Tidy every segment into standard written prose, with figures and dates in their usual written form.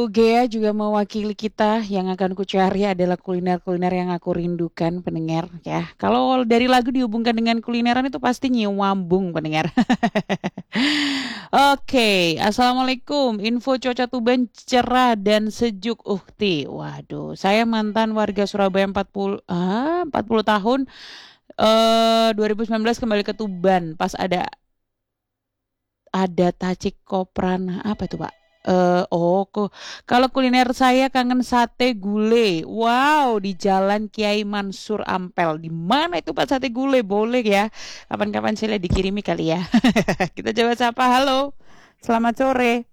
Gea juga mewakili kita yang akan kucari adalah kuliner-kuliner yang aku rindukan pendengar ya. Kalau dari lagu dihubungkan dengan kulineran itu pasti nyewambung pendengar. Oke, Assalamualaikum. Info cuaca Tuban cerah dan sejuk ukti. Waduh, saya mantan warga Surabaya 40 tahun 2019 kembali ke Tuban pas ada tacik kopran apa itu Pak? Kalau kuliner saya kangen sate gule. Wow, di Jalan Kiai Mansur Ampel. Di mana itu Pak sate gule? Boleh ya. Kapan-kapan saya dikirimi kali ya. Kita coba sapa. Halo. Selamat sore.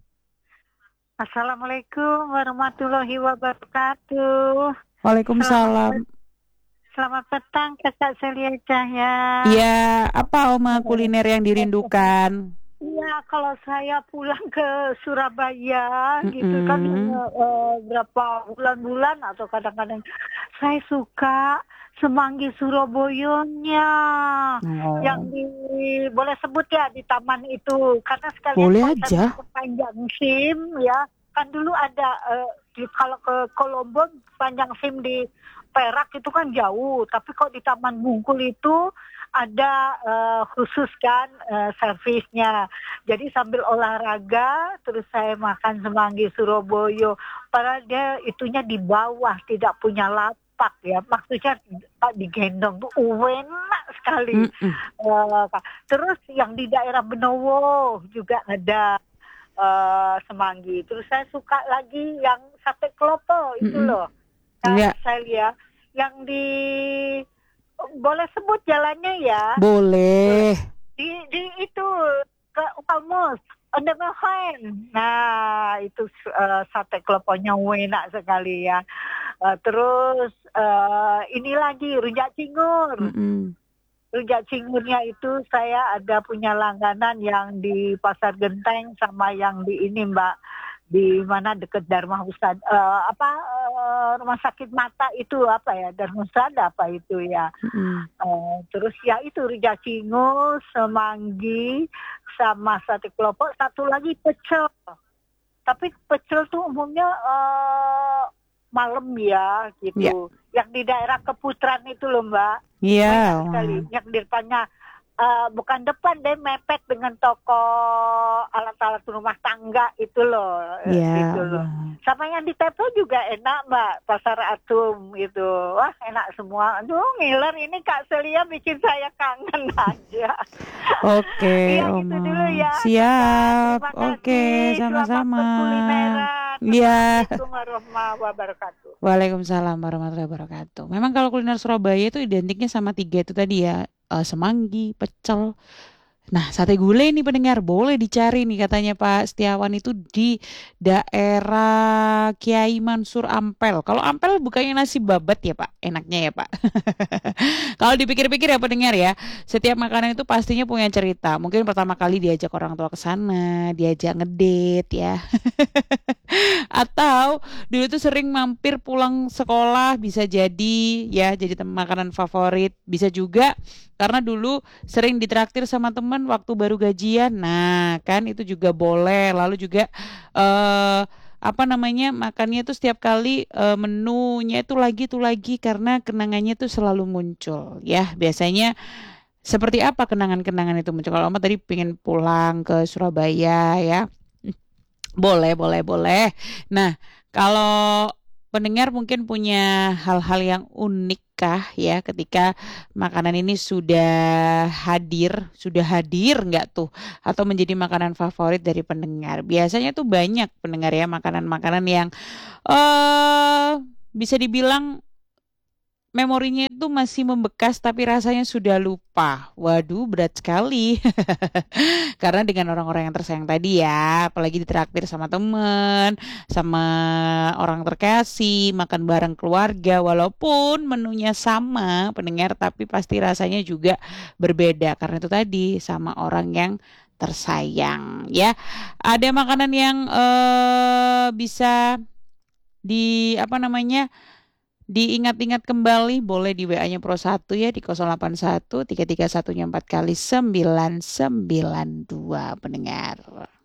Assalamualaikum warahmatullahi wabarakatuh. Selamat, Waalaikumsalam. selamat petang Kakak Celia Cahya. Ya, apa Oma kuliner yang dirindukan? Iya, kalau saya pulang ke Surabaya gitu kan Mm-mm. berapa bulan-bulan atau kadang-kadang saya suka Semanggi Surabayanya yang Oh, boleh sebut ya di taman itu karena sekalian boleh kalau saya aja. mau panjang SIM ya kan dulu ada kalau ke Kolombo panjang SIM di Perak itu kan jauh tapi kok di Taman Bungkul itu ada khusus kan servisnya. Jadi sambil olahraga terus saya makan semanggi Surabaya. Padahal dia itunya di bawah tidak punya lapak ya. Maksudnya digendong tuh enak sekali. Mm-mm. Terus yang di daerah Benowo juga ada semanggi. Terus saya suka lagi yang sate klopo itu Mm-mm. loh. Ya, Saya lihat yang di boleh sebut jalannya ya boleh. di itu ke Upamus Onda Mahan. Nah itu sate kloponya enak sekali ya. Terus ini lagi rujak cingur. Mm-mm. Rujak cingurnya itu saya ada punya langganan yang di Pasar Genteng sama yang di ini Mbak di mana deket Dharma Husada rumah sakit mata itu apa ya Dharma Husada apa itu ya. Mm-mm. Terus ya itu rujak cingur, semanggi, sama sate klopo, satu lagi pecel. Tapi pecel tuh umumnya malam ya Ya, gitu. Yang di daerah Keputaran itu loh Mbak, enak sekali. ya. Yang di depannya bukan depan deh mepet dengan toko alat-alat rumah tangga itu loh, gitu Ya. loh. Sama yang di Tepo juga enak Mbak, Pasar Atum gitu. Wah enak semua. Aduh ngiler ini Kak Celia bikin saya kangen aja. Oke, Iya gitu Oma. dulu ya Kakak. Siap. Terima Oke, kasih. Selamat sama-sama. berkulineran. Ya. Wassalamualaikum warahmatullahi wabarakatuh. Waalaikumsalam warahmatullahi wabarakatuh. Memang kalau kuliner Surabaya itu identiknya sama tiga itu tadi ya. Semanggi, pecel. Nah, sate gulai nih pendengar, boleh dicari nih katanya Pak Setiawan itu di daerah Kiai Mansur Ampel. Kalau Ampel bukannya nasi babat ya Pak, enaknya ya Pak. Kalau dipikir-pikir ya pendengar ya, setiap makanan itu pastinya punya cerita. Mungkin pertama kali diajak orang tua ke sana, diajak ngedate ya. Atau dulu tuh sering mampir pulang sekolah bisa jadi ya jadi makanan favorit. Bisa juga karena dulu sering ditraktir sama temen waktu baru gajian. Nah, kan itu juga boleh. Lalu juga eh apa namanya makannya tuh setiap kali menunya itu lagi karena kenangannya tuh selalu muncul ya. Biasanya seperti apa kenangan-kenangan itu muncul? Kalau Oma tadi pengen pulang ke Surabaya ya. Boleh, boleh, boleh. Nah, kalau pendengar mungkin punya hal-hal yang unik kah ya ketika makanan ini sudah hadir nggak tuh? Atau menjadi makanan favorit dari pendengar? Biasanya tuh banyak pendengar ya makanan-makanan yang eh bisa dibilang memorinya itu masih membekas tapi rasanya sudah lupa. Waduh, berat sekali. Karena dengan orang-orang yang tersayang tadi ya, apalagi ditraktir sama temen, sama orang terkasih, makan bareng keluarga, walaupun menunya sama, pendengar, tapi pasti rasanya juga berbeda. Karena itu tadi sama orang yang tersayang ya. Ada makanan yang bisa di apa namanya diingat-ingat kembali boleh di WA-nya Pro 1 ya di 081 331-nya 4 kali 992 pendengar.